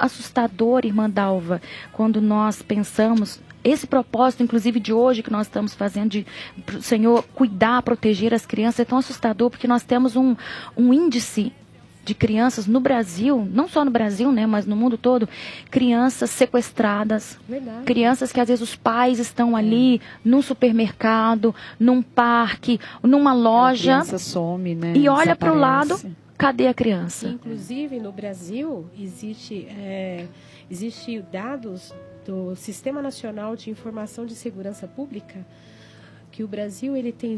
assustador, irmã Dalva, quando nós pensamos... Esse propósito, inclusive, de hoje que nós estamos fazendo, de o Senhor cuidar, proteger as crianças, é tão assustador, porque nós temos um índice de crianças no Brasil, não só no Brasil, né, mas no mundo todo, crianças sequestradas, Verdade. Crianças que às vezes os pais estão ali num supermercado, num parque, numa loja, a criança some, né? e olha para o Desaparece. lado, cadê a criança? Inclusive, no Brasil, existe dados do Sistema Nacional de Informação de Segurança Pública, que o Brasil ele tem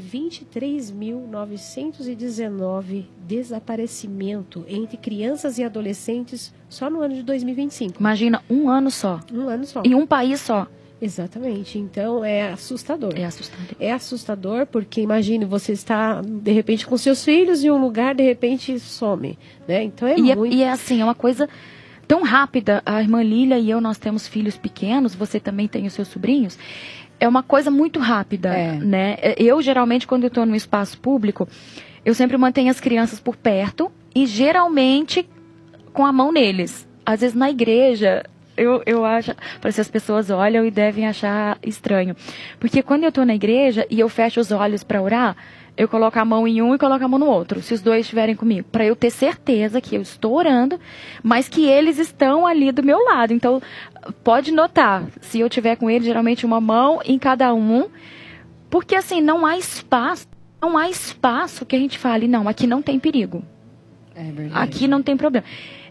23.919 desaparecimentos entre crianças e adolescentes só no ano de 2025. Imagina, um ano só, Um ano só. em um país só. Exatamente. Então, é assustador. É assustador. É assustador porque, imagine, você está, de repente, com seus filhos em um lugar, de repente, some. Né? Então, E é assim, é uma coisa tão rápida. A irmã Lília e eu, nós temos filhos pequenos, você também tem os seus sobrinhos. É uma coisa muito rápida, né? Eu, geralmente, quando eu estou num espaço público, eu sempre mantenho as crianças por perto e, geralmente, com a mão neles. Às vezes, na igreja... Eu acho, parece que as pessoas olham e devem achar estranho. Porque quando eu estou na igreja e eu fecho os olhos para orar, eu coloco a mão em um e coloco a mão no outro, se os dois estiverem comigo. Para eu ter certeza que eu estou orando, mas que eles estão ali do meu lado. Então, pode notar, se eu estiver com eles, geralmente uma mão em cada um. Porque assim, não há espaço que a gente fale, não, aqui não tem perigo. É verdade. Aqui não tem problema.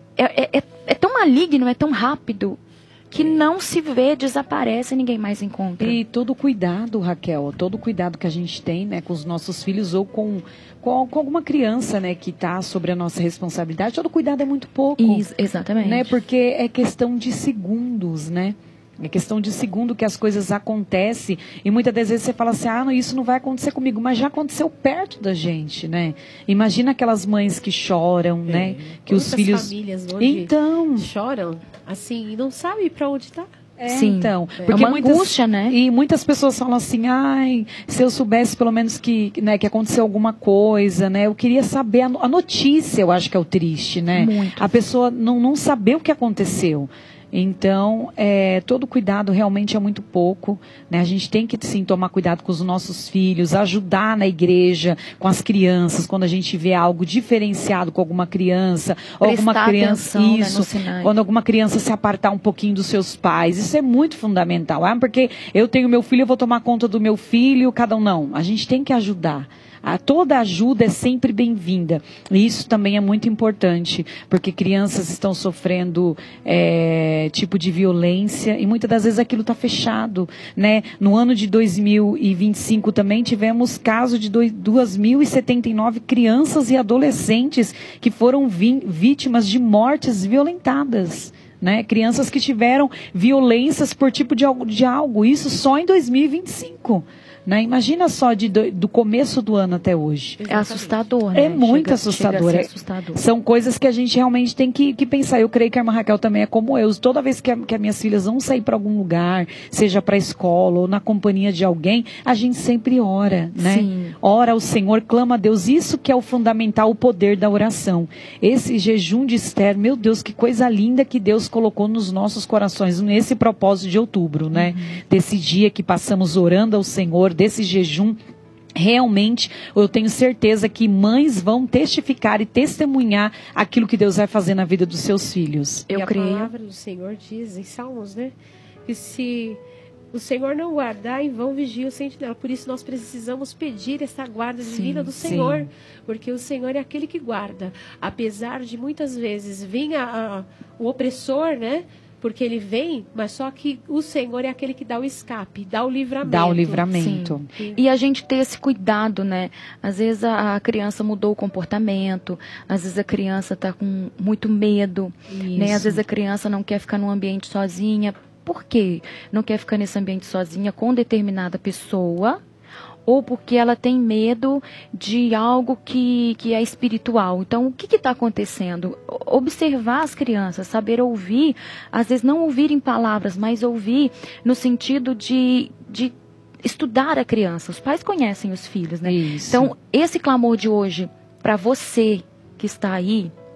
É tão maligno, é tão rápido, que não se vê, desaparece e ninguém mais encontra. E todo cuidado, Raquel, todo cuidado que a gente tem, né, com os nossos filhos ou com alguma criança, né, que está sobre a nossa responsabilidade, todo cuidado é muito pouco. Exatamente. Né, porque é questão de segundos, né? É questão de segundo que as coisas acontecem e muitas das vezes você fala assim, isso não vai acontecer comigo, mas já aconteceu perto da gente, né? Imagina aquelas mães que choram, né? Que Quantas os filhos... famílias hoje Então... choram, assim, e não sabem para onde está. Sim, então, porque uma angústia, né? E muitas pessoas falam assim, se eu soubesse pelo menos que aconteceu alguma coisa, né? Eu queria saber a notícia, eu acho que é o triste, né? Muito. A pessoa não saber o que aconteceu. Então, todo cuidado realmente é muito pouco, né? A gente tem que, sim, tomar cuidado com os nossos filhos, ajudar na igreja, com as crianças, quando a gente vê algo diferenciado com alguma criança, ou alguma criança, atenção, né, quando alguma criança se apartar um pouquinho dos seus pais, isso é muito fundamental. Porque eu tenho meu filho, eu vou tomar conta do meu filho, cada um não. A gente tem que ajudar. Toda ajuda é sempre bem-vinda. E isso também é muito importante, porque crianças estão sofrendo tipo de violência e muitas das vezes aquilo está fechado, né? No ano de 2025 também tivemos caso de 2.079 crianças e adolescentes que foram vítimas de mortes violentadas. Né? Crianças que tiveram violências por tipo de algo, isso só em 2025. Né? Imagina só do começo do ano até hoje. É assustador, né? É muito assustador. Chega a ser assustador. São coisas que a gente realmente tem que pensar. Eu creio que a irmã Raquel também é como eu. Toda vez que as minhas filhas vão sair para algum lugar, seja para a escola ou na companhia de alguém, a gente sempre ora, né? Sim. Ora ao Senhor, clama a Deus. Isso que é o fundamental, o poder da oração. Esse jejum de Esther, meu Deus, que coisa linda que Deus colocou nos nossos corações, nesse propósito de outubro, né? Desse dia que passamos orando ao Senhor, desse jejum. Realmente, eu tenho certeza que mães vão testificar e testemunhar aquilo que Deus vai fazer na vida dos seus filhos. Eu creio. A palavra do Senhor diz em Salmos, né? Que se o Senhor não guardar, em vão vigia o sentinela. Por isso nós precisamos pedir essa guarda divina do Senhor. Porque o Senhor é aquele que guarda. Apesar de muitas vezes vir o opressor, né? Porque ele vem, mas só que o Senhor é aquele que dá o escape, dá o livramento. Dá o livramento. Sim. E a gente ter esse cuidado, né? Às vezes a criança mudou o comportamento, às vezes a criança está com muito medo, né? Às vezes a criança não quer ficar num ambiente sozinha. Por quê? Não quer ficar nesse ambiente sozinha com determinada pessoa, ou porque ela tem medo de algo que é espiritual. Então, o que está acontecendo? Observar as crianças, saber ouvir, às vezes não ouvir em palavras, mas ouvir no sentido de estudar a criança. Os pais conhecem os filhos, né? Isso. Então, esse clamor de hoje, para você que está aí,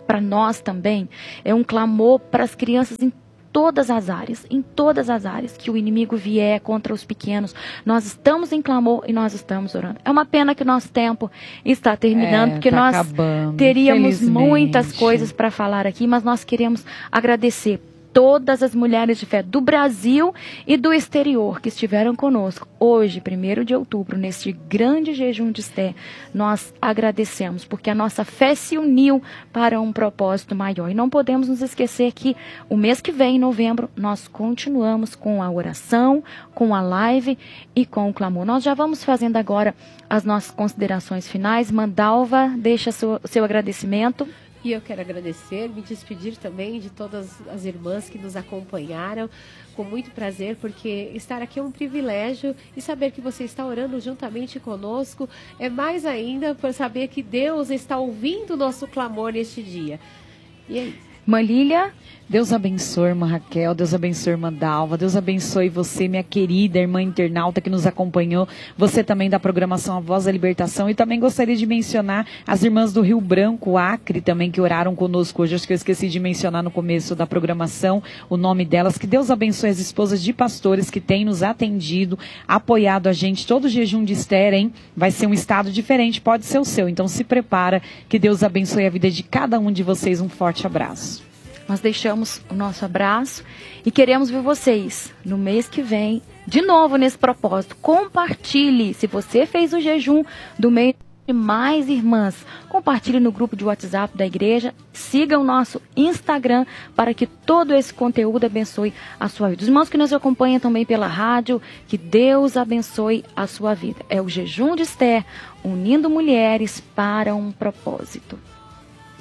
para nós também, é um clamor para as crianças em todas as áreas que o inimigo vier contra os pequenos, nós estamos em clamor e nós estamos orando. É uma pena que o nosso tempo está terminando, porque nós teríamos muitas coisas para falar aqui, mas nós queremos agradecer todas as mulheres de fé do Brasil e do exterior que estiveram conosco hoje, 1º de outubro, neste grande jejum de Esther. Nós agradecemos, porque a nossa fé se uniu para um propósito maior. E não podemos nos esquecer que o mês que vem, em novembro, nós continuamos com a oração, com a live e com o clamor. Nós já vamos fazendo agora as nossas considerações finais. Mandalva, deixa seu agradecimento. E eu quero agradecer, me despedir também de todas as irmãs que nos acompanharam, com muito prazer, porque estar aqui é um privilégio e saber que você está orando juntamente conosco é mais ainda por saber que Deus está ouvindo o nosso clamor neste dia. E é isso. Marília, Deus abençoe, irmã Raquel, Deus abençoe, irmã Dalva, Deus abençoe você, minha querida irmã internauta que nos acompanhou, você também da programação A Voz da Libertação, e também gostaria de mencionar as irmãs do Rio Branco, Acre, também que oraram conosco hoje, acho que eu esqueci de mencionar no começo da programação o nome delas, que Deus abençoe as esposas de pastores que têm nos atendido, apoiado a gente, todo o jejum de Esther, hein? Vai ser um estado diferente, pode ser o seu, então se prepara, que Deus abençoe a vida de cada um de vocês, um forte abraço. Nós deixamos o nosso abraço e queremos ver vocês no mês que vem, de novo nesse propósito. Compartilhe, se você fez o jejum do mês de mais irmãs, compartilhe no grupo de WhatsApp da igreja, siga o nosso Instagram para que todo esse conteúdo abençoe a sua vida. Os irmãos que nos acompanham também pela rádio, que Deus abençoe a sua vida. É o jejum de Esther, unindo mulheres para um propósito.